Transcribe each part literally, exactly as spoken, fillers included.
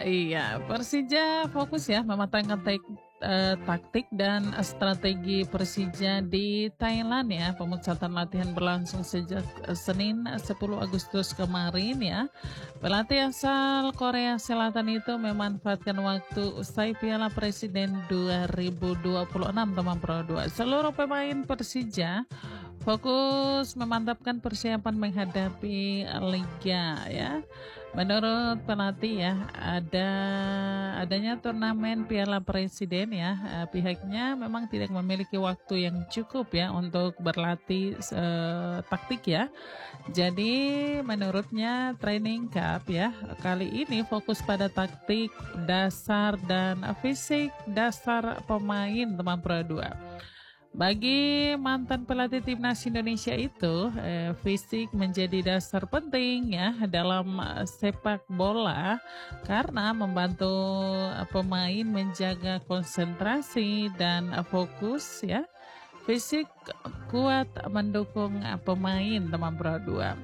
Iya, Persija fokus ya mematangkan tek eee, taktik dan strategi Persija di Thailand ya. Pemusatan latihan berlangsung sejak, eee, Senin sepuluh Agustus kemarin ya. Pelatih asal Korea Selatan itu memanfaatkan waktu usai Piala Presiden dua ribu dua puluh enam teman Pro dua. Seluruh pemain Persija fokus memantapkan persiapan menghadapi liga ya. Menurut pelatih ya, ada adanya turnamen Piala Presiden ya, eh, pihaknya memang tidak memiliki waktu yang cukup ya untuk berlatih eh, taktik ya. Jadi menurutnya training camp ya kali ini fokus pada taktik dasar dan fisik dasar pemain teman Pro dua. Bagi mantan pelatih timnas Indonesia itu, eh, fisik menjadi dasar penting ya dalam eh, sepak bola karena membantu eh, pemain menjaga konsentrasi dan eh, fokus ya. Fisik kuat mendukung eh, pemain teman Pro dua.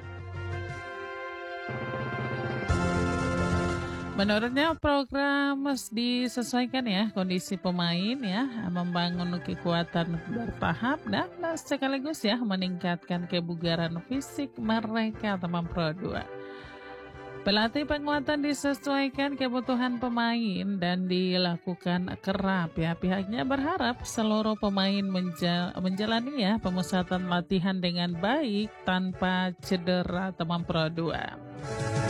Menurutnya program harus disesuaikan ya kondisi pemain ya, membangun kekuatan bertahap dan sekaligus ya meningkatkan kebugaran fisik mereka teman Pro dua. Pelatih penguatan disesuaikan kebutuhan pemain dan dilakukan kerap ya. Pihaknya berharap seluruh pemain menja- menjalani ya pemusatan latihan dengan baik tanpa cedera teman Pro dua.